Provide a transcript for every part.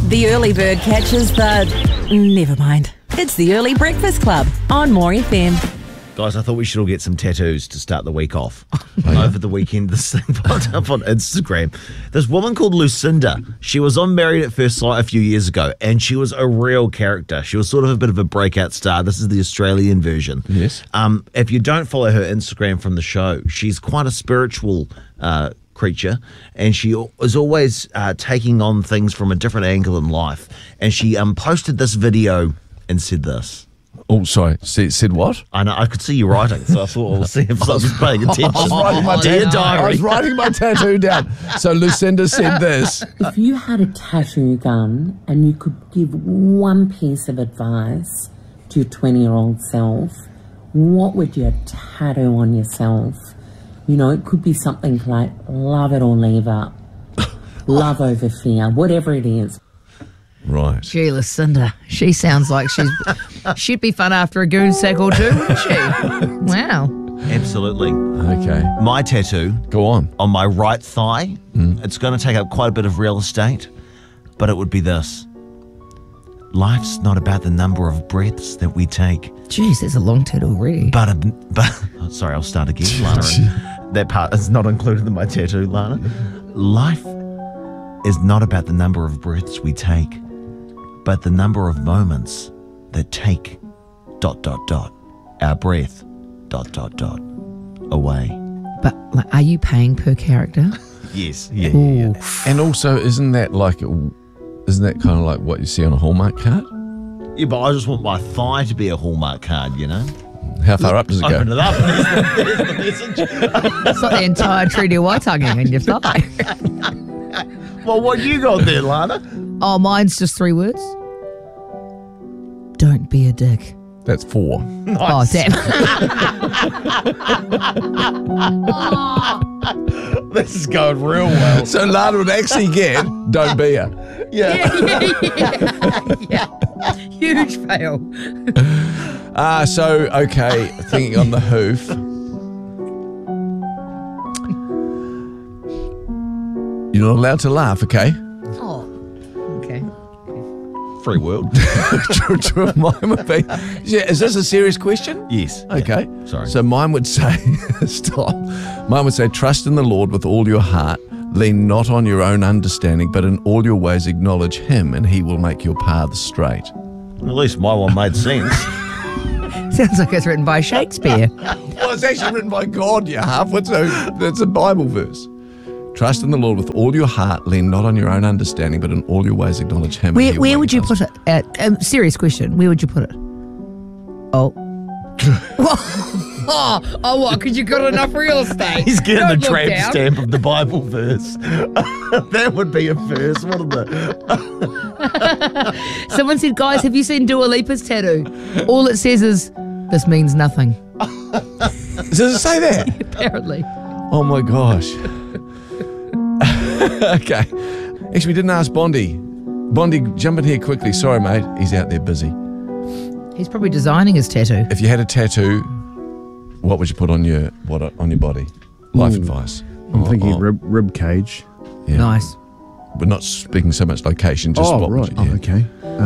The early bird catches the... Never mind. It's the Early Breakfast Club on More FM. Guys, I thought we should all get some tattoos to start the week off. Over the weekend, this thing popped up on Instagram. This woman called Lucinda, she was on Married at First Sight a few years ago, and she was a real character. She was sort of a bit of a breakout star. This is the Australian version. Yes. If you don't follow her Instagram from the show, she's quite a spiritual creature, and she is always taking on things from a different angle in life. And she posted this video and said this. Oh, sorry. Said what? I know, I could see you writing, so I thought, we'll see if someone's paying attention. I was writing my tattoo down. So Lucinda said this. If you had a tattoo gun and you could give one piece of advice to your 20-year-old self, what would you tattoo on yourself? You know, it could be something like love it or leave up, love over fear, whatever it is. Right. Gee, Lucinda, she sounds like she'd be fun after a goon sack or two, wouldn't she? Wow. Absolutely. Okay. My tattoo. Go on my right thigh. It's going to take up quite a bit of real estate, but it would be this. Life's not about the number of breaths that we take. Jeez, there's a long tattoo already. But sorry, I'll start again, Lana. That part is not included in my tattoo, Lana. Life is not about the number of breaths we take, but the number of moments that take ... our breath ... away. But like, are you paying per character? Yes. Yeah. And also, isn't that kind of like what you see on a Hallmark card? Yeah, but I just want my thigh to be a Hallmark card, you know? How far up does it go? Open it up. There's the message. It's not the entire Treaty of Waitangi in your thigh. Well, what you got there, Lana? Oh, mine's just 3 words. Don't be a dick. That's 4. Oh, damn. This is going real well. So Lana would actually get don't be a. Yeah. Huge fail. Okay, thinking on the hoof. You're not allowed to laugh, okay? Oh, okay. Free world. Mine would be. Yeah, is this a serious question? Yes. Okay. Yeah. Sorry. So mine would say, stop. Mine would say, trust in the Lord with all your heart. Lean not on your own understanding, but in all your ways acknowledge Him, and He will make your paths straight. At least my one made sense. Sounds like it's written by Shakespeare. Well, it's actually written by God, you half-wit, so that's a Bible verse. Trust in the Lord with all your heart, lean not on your own understanding, but in all your ways acknowledge Him. Where would you put it? Serious question. Where would you put it? Oh. What? Because you got enough real estate. He's getting Don't the look tramp down. stamp of the Bible verse. That would be a first. What are the... Someone said, guys, have you seen Dua Lipa's tattoo? All it says is, this means nothing. Does it say that? Apparently. Oh my gosh. Okay. Actually, we didn't ask Bondi. Bondi, jump in here quickly. Sorry, mate. He's out there busy. He's probably designing his tattoo. If you had a tattoo, what would you put on your body? Life advice. I'm thinking rib cage. Yeah. Nice. We're not speaking so much location, just what right. would you, Okay.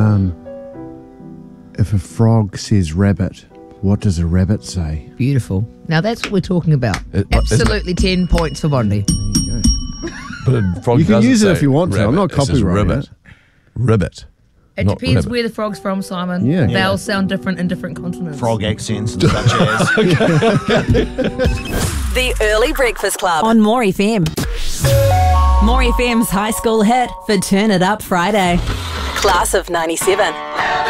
If a frog says rabbit, what does a rabbit say? Beautiful. Now that's what we're talking about. Absolutely 10 points for Bondi. There you go. But a frog You can doesn't use it say if you want to. I'm not rabbit, it says copyrighting ribbit. it. Ribbit. It Not depends rabbit. where the frog's from, Simon. Yeah. Vowels sound different in different continents. frog accents and such as. The Early Breakfast Club on More FM. More FM's high school hit for Turn It Up Friday. Class of 97.